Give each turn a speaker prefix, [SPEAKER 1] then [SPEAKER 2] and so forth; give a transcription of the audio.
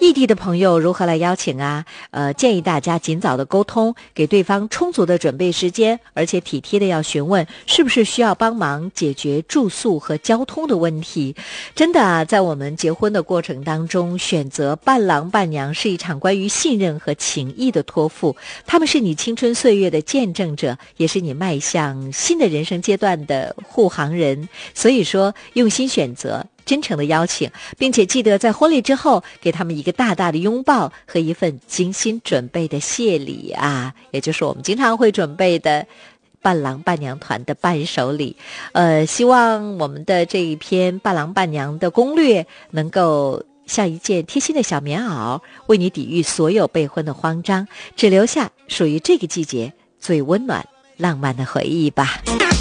[SPEAKER 1] 异地的朋友如何来邀请啊？建议大家尽早的沟通，给对方充足的准备时间，而且体贴的要询问是不是需要帮忙解决住宿和交通的问题。真的啊，在我们结婚的过程当中，选择伴郎伴娘是一场关于信任和情谊的托付，他们是你青春岁月的见证者，也是你迈向新的人生阶段的护航人。所以说，用心选择，真诚的邀请，并且记得在婚礼之后给他们一个大大的拥抱和一份精心准备的谢礼啊，也就是我们经常会准备的伴郎伴娘团的伴手礼。希望我们的这一篇伴郎伴娘的攻略能够像一件贴心的小棉袄，为你抵御所有备婚的慌张，只留下属于这个季节最温暖浪漫的回忆吧。